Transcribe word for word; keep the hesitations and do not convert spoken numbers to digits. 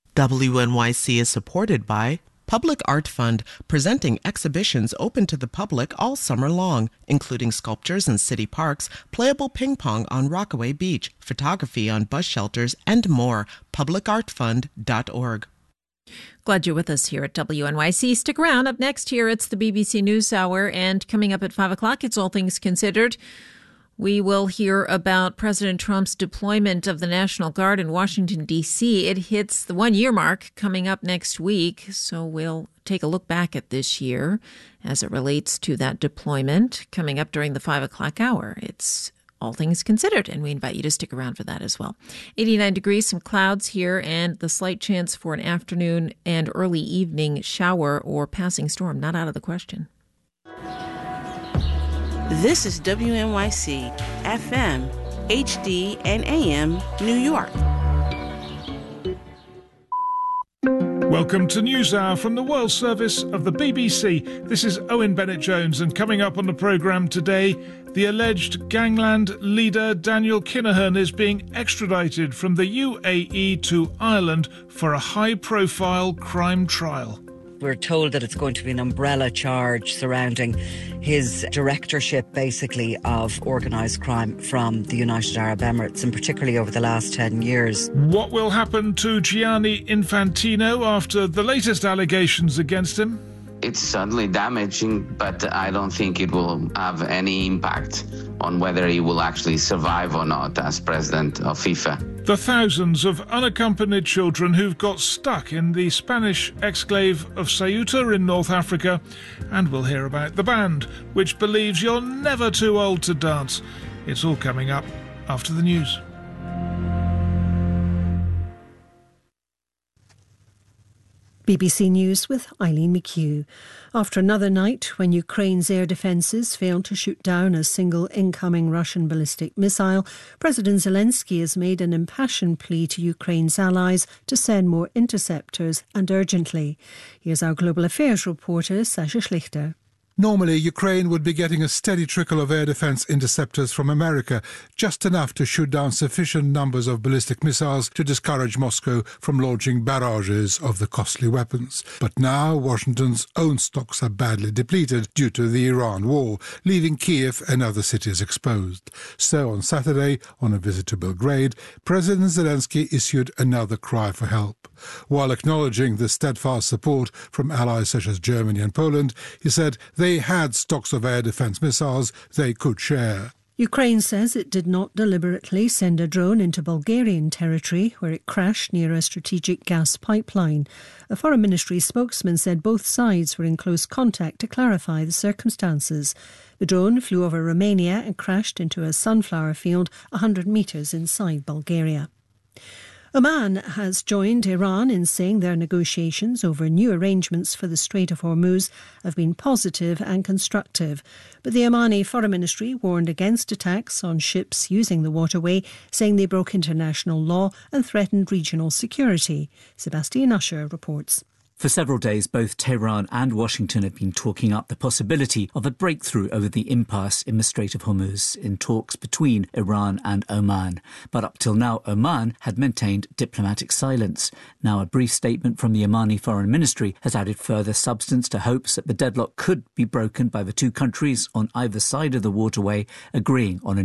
W N Y C is supported by Public Art Fund, presenting exhibitions open to the public all summer long, including sculptures in city parks, playable ping pong on Rockaway Beach, photography on bus shelters, and more. public art fund dot org. Glad you're with us here at W N Y C. Stick around. Up next here, it's the B B C News Hour, and coming up at five o'clock, it's All Things Considered. We will hear about President Trump's deployment of the National Guard in Washington, D C. It hits the one-year mark coming up next week, so we'll take a look back at this year as it relates to that deployment coming up during the five o'clock hour. It's All Things Considered, and we invite you to stick around for that as well. eighty-nine degrees, some clouds here, and the slight chance for an afternoon and early evening shower or passing storm not out of the question. This is W N Y C, F M, H D, and A M, New York. Welcome to NewsHour from the World Service of the B B C. This is Owen Bennett-Jones, and coming up on the programme today, the alleged gangland leader Daniel Kinahan is being extradited from the U A E to Ireland for a high-profile crime trial. We're told that it's going to be an umbrella charge surrounding his directorship, basically, of organised crime from the United Arab Emirates, and particularly over the last ten years. What will happen to Gianni Infantino after the latest allegations against him? It's certainly damaging, but I don't think it will have any impact on whether he will actually survive or not as president of FIFA. The thousands of unaccompanied children who've got stuck in the Spanish exclave of Ceuta in North Africa. And we'll hear about the band, which believes you're never too old to dance. It's all coming up after the news. B B C News with Eileen McHugh. After another night when Ukraine's air defences failed to shoot down a single incoming Russian ballistic missile, President Zelensky has made an impassioned plea to Ukraine's allies to send more interceptors, and urgently. Here's our Global Affairs reporter, Sasha Schlichter. Normally, Ukraine would be getting a steady trickle of air defence interceptors from America, just enough to shoot down sufficient numbers of ballistic missiles to discourage Moscow from launching barrages of the costly weapons. But now Washington's own stocks are badly depleted due to the Iran war, leaving Kiev and other cities exposed. So on Saturday, on a visit to Belgrade, President Zelensky issued another cry for help. While acknowledging the steadfast support from allies such as Germany and Poland, he said they had stocks of air defence missiles they could share. Ukraine says it did not deliberately send a drone into Bulgarian territory where it crashed near a strategic gas pipeline. A Foreign Ministry spokesman said both sides were in close contact to clarify the circumstances. The drone flew over Romania and crashed into a sunflower field one hundred metres inside Bulgaria. Oman has joined Iran in saying their negotiations over new arrangements for the Strait of Hormuz have been positive and constructive. But the Omani Foreign Ministry warned against attacks on ships using the waterway, saying they broke international law and threatened regional security. Sebastian Usher reports. For several days, both Tehran and Washington have been talking up the possibility of a breakthrough over the impasse in the Strait of Hormuz in talks between Iran and Oman. But up till now, Oman had maintained diplomatic silence. Now a brief statement from the Omani Foreign Ministry has added further substance to hopes that the deadlock could be broken by the two countries on either side of the waterway agreeing on a